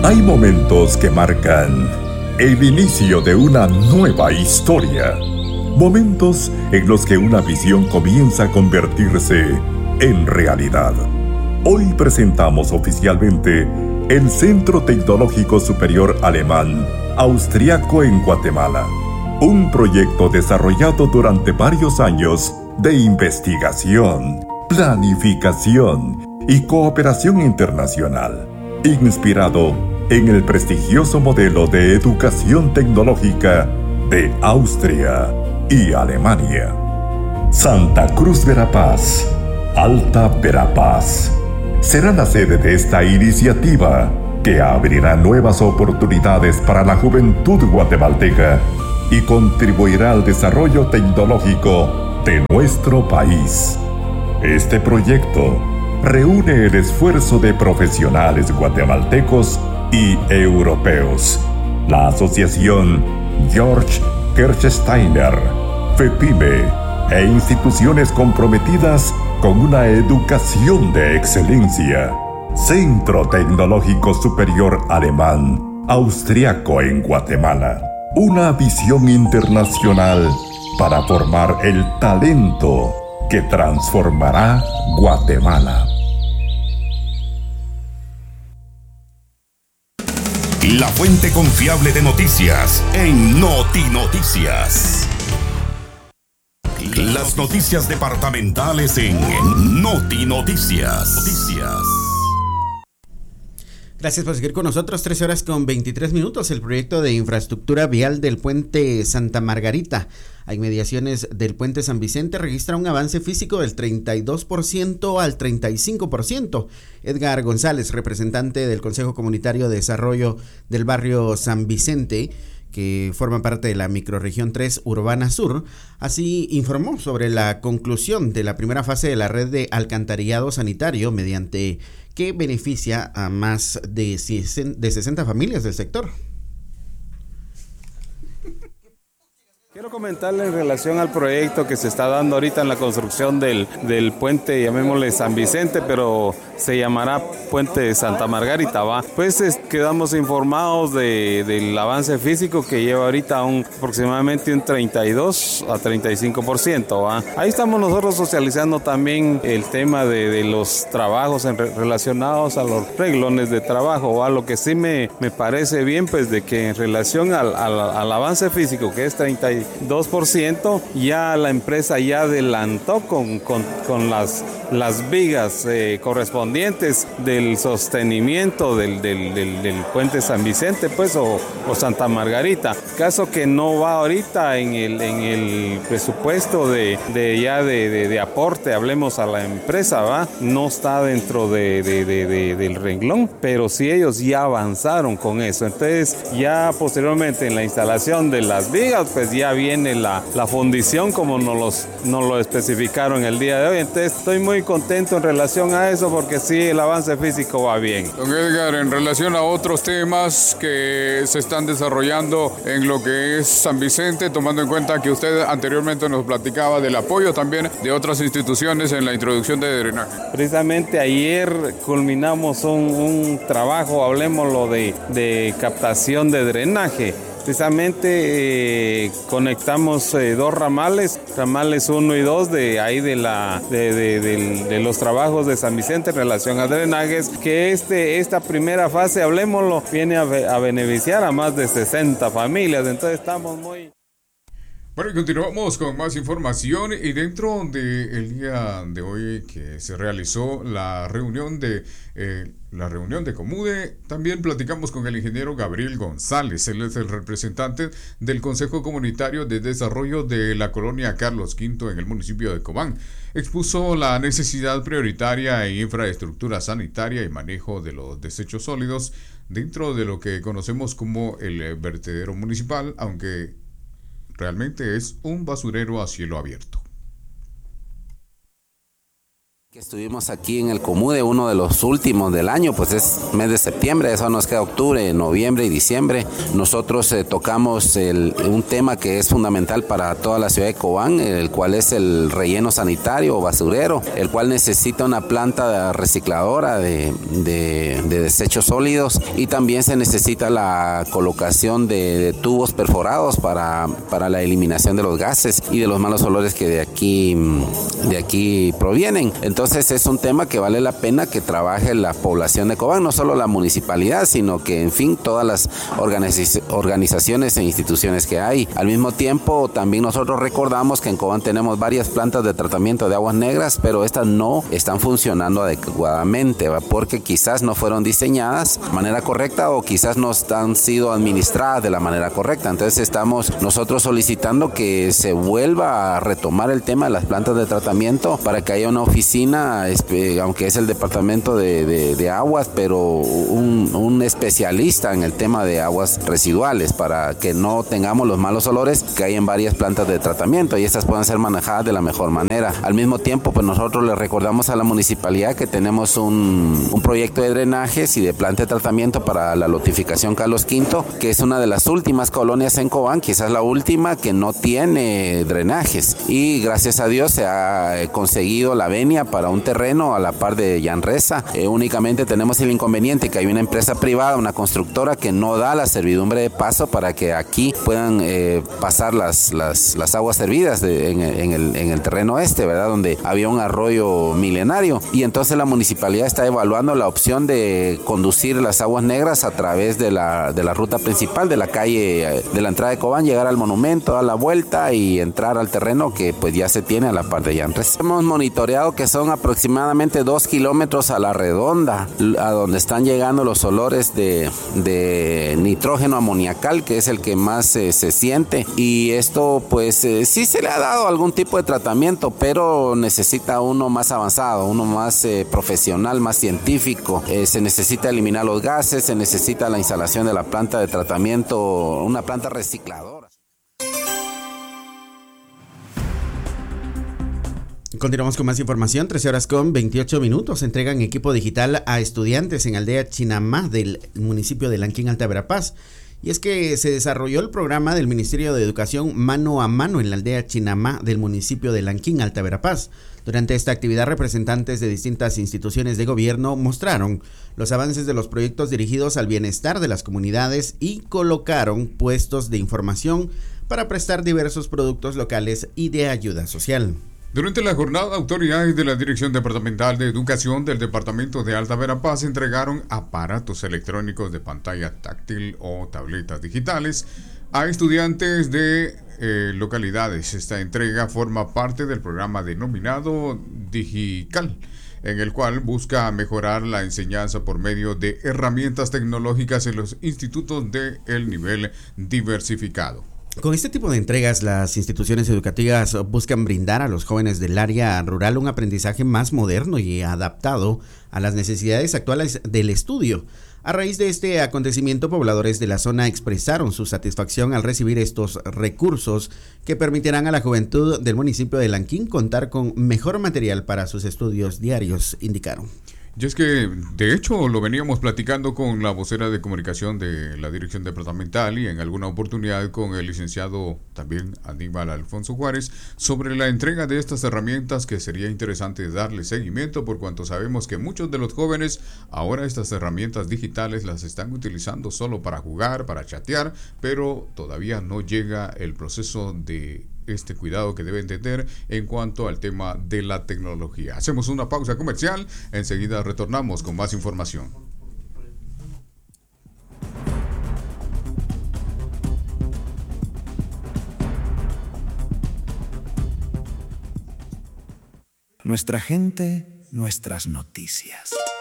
Hay momentos que marcan el inicio de una nueva historia. Momentos en los que una visión comienza a convertirse en realidad. Hoy presentamos oficialmente el Centro Tecnológico Superior Alemán Austriaco en Guatemala. Un proyecto desarrollado durante varios años de investigación, planificación y cooperación internacional, inspirado en el prestigioso modelo de educación tecnológica de Austria y Alemania. Santa Cruz Verapaz, Alta Verapaz, será la sede de esta iniciativa que abrirá nuevas oportunidades para la juventud guatemalteca y contribuirá al desarrollo tecnológico de nuestro país. Este proyecto reúne el esfuerzo de profesionales guatemaltecos y europeos, la Asociación Georg Kirchsteiner, FEPIME e instituciones comprometidas con una educación de excelencia. Centro Tecnológico Superior Alemán Austriaco en Guatemala. Una visión internacional para formar el talento que transformará Guatemala. La fuente confiable de noticias en NotiNoticias. Las noticias departamentales en NotiNoticias. Gracias por seguir con nosotros. 13 horas con 23 minutos. El proyecto de infraestructura vial del puente Santa Margarita a inmediaciones del puente San Vicente registra un avance físico del 32% al 35%. Edgar González, representante del Consejo Comunitario de Desarrollo del barrio San Vicente, que forma parte de la microrregión 3 Urbana Sur, así informó sobre la conclusión de la primera fase de la red de alcantarillado sanitario, mediante que beneficia a más de 60 familias del sector. Quiero comentarle en relación al proyecto que se está dando ahorita en la construcción del puente, llamémosle San Vicente, pero se llamará puente Santa Margarita, ¿va? Pues quedamos informados del avance físico que lleva ahorita aproximadamente un 32 a 35%, ¿va? Ahí estamos nosotros socializando también el tema de los trabajos relacionados a los reglones de trabajo, ¿va? Lo que sí me parece bien, pues de que en relación al avance físico, que es 32%, ya la empresa ya adelantó con las vigas correspondientes del sostenimiento del puente San Vicente, pues, o Santa Margarita. Caso que no va ahorita en el presupuesto de aporte, hablemos a la empresa, ¿va? No está dentro del renglón, pero sí ellos ya avanzaron con eso. Entonces, ya posteriormente en la instalación de las vigas, pues ya viene la fundición como nos lo especificaron el día de hoy. Entonces estoy muy contento en relación a eso porque sí, el avance físico va bien. Don Edgar, en relación a otros temas que se están desarrollando en lo que es San Vicente, tomando en cuenta que usted anteriormente nos platicaba del apoyo también de otras instituciones en la introducción de drenaje. Precisamente ayer culminamos un trabajo, hablemoslo de captación de drenaje. Precisamente conectamos dos ramales 1 y 2 de los trabajos de San Vicente en relación a drenajes, que esta primera fase, hablemoslo, viene a beneficiar a más de 60 familias, entonces estamos muy... Bueno, y continuamos con más información, y dentro del día de hoy que se realizó la reunión de Comude, también platicamos con el ingeniero Gabriel González. Él es el representante del Consejo Comunitario de Desarrollo de la colonia Carlos V en el municipio de Cobán. Expuso la necesidad prioritaria en infraestructura sanitaria y manejo de los desechos sólidos dentro de lo que conocemos como el vertedero municipal, aunque realmente es un basurero a cielo abierto. Estuvimos aquí en el Comude, uno de los últimos del año, pues es mes de septiembre, eso nos queda octubre, noviembre y diciembre. Nosotros tocamos un tema que es fundamental para toda la ciudad de Cobán, el cual es el relleno sanitario o basurero, el cual necesita una planta recicladora de desechos sólidos, y también se necesita la colocación de tubos perforados para la eliminación de los gases y de los malos olores que de aquí provienen. Entonces es un tema que vale la pena que trabaje la población de Cobán, no solo la municipalidad, sino que en fin todas las organizaciones e instituciones que hay. Al mismo tiempo también nosotros recordamos que en Cobán tenemos varias plantas de tratamiento de aguas negras, pero estas no están funcionando adecuadamente, ¿va? Porque quizás no fueron diseñadas de manera correcta o quizás no han sido administradas de la manera correcta. Entonces estamos nosotros solicitando que se vuelva a retomar el tema de las plantas de tratamiento para que haya una oficina, aunque es el departamento de aguas, pero un especialista en el tema de aguas residuales, para que no tengamos los malos olores que hay en varias plantas de tratamiento y estas puedan ser manejadas de la mejor manera. Al mismo tiempo, pues nosotros le recordamos a la municipalidad que tenemos un proyecto de drenajes y de planta de tratamiento para la lotificación Carlos V, que es una de las últimas colonias en Cobán, quizás la última que no tiene drenajes, y gracias a Dios se ha conseguido la venia para un terreno a la par de Llanresa. Únicamente tenemos el inconveniente que hay una empresa privada, una constructora, que no da la servidumbre de paso para que aquí puedan pasar las aguas servidas en el terreno ¿verdad? Donde había un arroyo milenario, y entonces la municipalidad está evaluando la opción de conducir las aguas negras a través de la ruta principal de la calle de la entrada de Cobán, llegar al monumento, dar la vuelta y entrar al terreno que pues ya se tiene a la par de Llanresa. Hemos monitoreado que son aproximadamente 2 kilómetros a la redonda, a donde están llegando los olores de nitrógeno amoniacal, que es el que más se siente, y esto pues sí se le ha dado algún tipo de tratamiento, pero necesita uno más avanzado, uno más profesional, más científico. Se necesita eliminar los gases, se necesita la instalación de la planta de tratamiento, una planta recicladora. Continuamos con más información. 13:28. Entregan equipo digital a estudiantes en aldea Chinamá del municipio de Lanquín, Alta Verapaz. Y es que se desarrolló el programa del Ministerio de Educación Mano a Mano en la aldea Chinamá del municipio de Lanquín, Alta Verapaz. Durante esta actividad, representantes de distintas instituciones de gobierno mostraron los avances de los proyectos dirigidos al bienestar de las comunidades y colocaron puestos de información para prestar diversos productos locales y de ayuda social. Durante la jornada, autoridades de la Dirección Departamental de Educación del Departamento de Alta Verapaz entregaron aparatos electrónicos de pantalla táctil o tabletas digitales a estudiantes de localidades. Esta entrega forma parte del programa denominado Digical, en el cual busca mejorar la enseñanza por medio de herramientas tecnológicas en los institutos del nivel diversificado. Con este tipo de entregas, las instituciones educativas buscan brindar a los jóvenes del área rural un aprendizaje más moderno y adaptado a las necesidades actuales del estudio. A raíz de este acontecimiento, pobladores de la zona expresaron su satisfacción al recibir estos recursos que permitirán a la juventud del municipio de Lanquín contar con mejor material para sus estudios diarios, indicaron. Y es que, de hecho, lo veníamos platicando con la vocera de comunicación de la Dirección Departamental y en alguna oportunidad con el licenciado también Aníbal Alfonso Juárez sobre la entrega de estas herramientas, que sería interesante darle seguimiento por cuanto sabemos que muchos de los jóvenes ahora estas herramientas digitales las están utilizando solo para jugar, para chatear, pero todavía no llega el proceso de este cuidado que deben tener en cuanto al tema de la tecnología. Hacemos una pausa comercial, enseguida retornamos con más información. Nuestra gente, nuestras noticias.